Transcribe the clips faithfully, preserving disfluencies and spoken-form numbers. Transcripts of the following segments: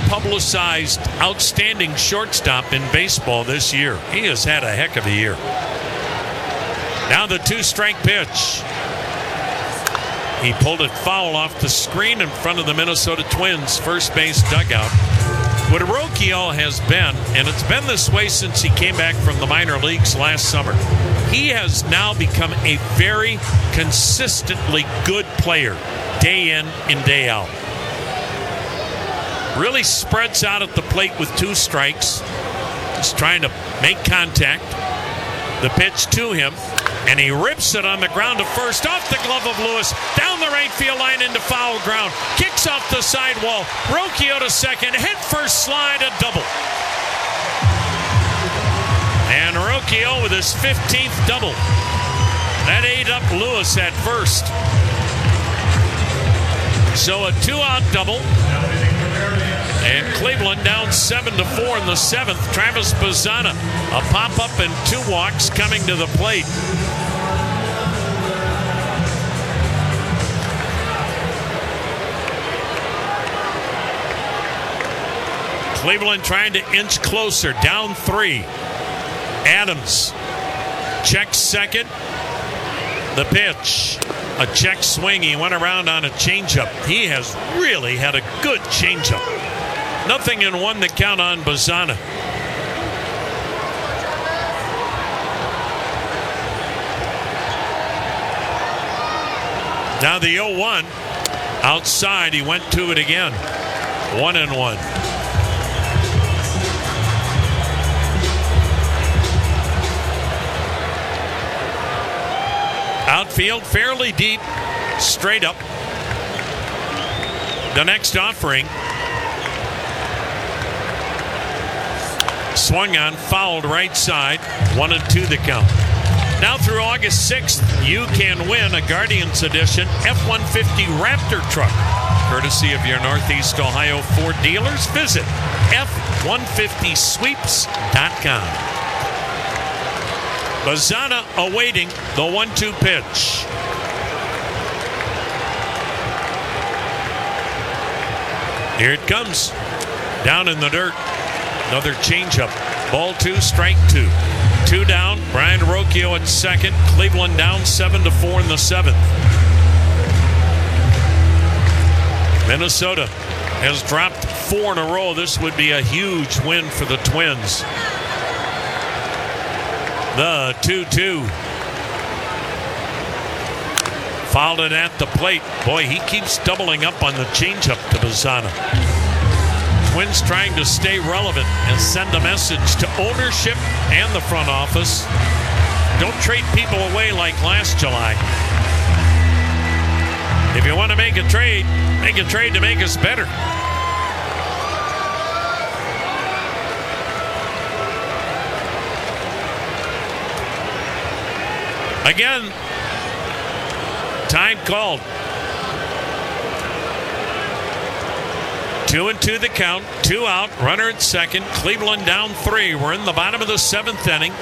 publicized, outstanding shortstop in baseball this year. He has had a heck of a year. Now the two-strike pitch. He pulled it foul off the screen in front of the Minnesota Twins first base dugout. What Rocchio has been, and it's been this way since he came back from the minor leagues last summer, he has now become a very consistently good player, day in and day out. Really spreads out at the plate with two strikes. He's trying to make contact. The pitch to him, and he rips it on the ground to first, off the glove of Lewis, down the right field line into foul ground, kicks off the sidewall, Rocchio to second, head first slide, a double. And Rocchio with his fifteenth double. That ate up Lewis at first. So a two-out double. And Cleveland down seven to four in the seventh. Travis Bazzana, a pop-up and two walks coming to the plate. Cleveland trying to inch closer, down three. Adams checks second. The pitch, a check swing. He went around on a changeup. He has really had a good changeup. Nothing in one to count on Bazzana. Now the oh one outside. He went to it again. One and one. Outfield fairly deep, straight up. The next offering. Swung on, fouled right side. One and two the count. Now through August sixth, you can win a Guardians Edition F one fifty Raptor truck, courtesy of your Northeast Ohio Ford dealers. Visit F one fifty sweeps dot com. Bazzana awaiting the one two pitch. Here it comes. Down in the dirt. Another changeup. Ball two, strike two. Two down. Brian Rocchio at second. Cleveland down seven to four in the seventh. Minnesota has dropped four in a row. This would be a huge win for the Twins. The two two. Fouled it at the plate. Boy, he keeps doubling up on the changeup to Bazzana. Twins trying to stay relevant and send a message to ownership and the front office. Don't trade people away like last July. If you want to make a trade, make a trade to make us better. Again, time called. Two and two the count. Two out. Runner at second. Cleveland down three. We're in the bottom of the seventh inning.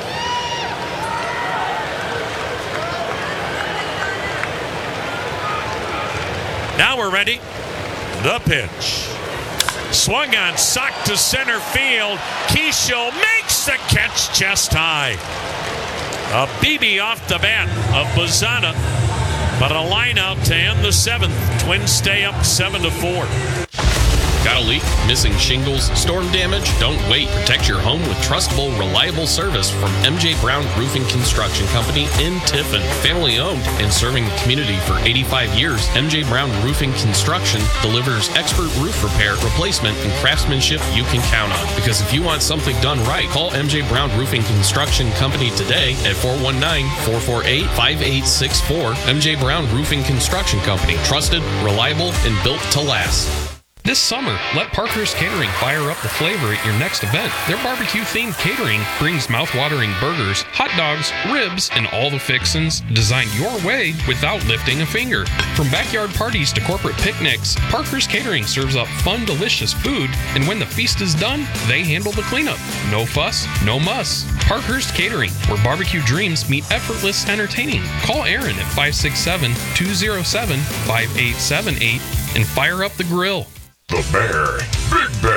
Now we're ready. The pitch. Swung on, socked to center field. Keisho makes the catch chest high. A B B off the bat of Bazzana, but a line out to end the seventh. Twins stay up seven to four. Got a leak? Missing shingles? Storm damage? Don't wait. Protect your home with trustable, reliable service from M J Brown Roofing Construction Company in Tiffin. Family owned and serving the community for eighty-five years, M J Brown Roofing Construction delivers expert roof repair, replacement, and craftsmanship you can count on. Because if you want something done right, call M J Brown Roofing Construction Company today at four one nine, four four eight, five eight six four. M J Brown Roofing Construction Company. Trusted, reliable, and built to last. This summer, let Parker's Catering fire up the flavor at your next event. Their barbecue-themed catering brings mouth-watering burgers, hot dogs, ribs, and all the fixins designed your way without lifting a finger. From backyard parties to corporate picnics, Parker's Catering serves up fun, delicious food, and when the feast is done, they handle the cleanup. No fuss, no muss. Parker's Catering, where barbecue dreams meet effortless entertaining. Call Aaron at five six seven, two zero seven, five eight seven eight and fire up the grill. The Bear, Big Bear.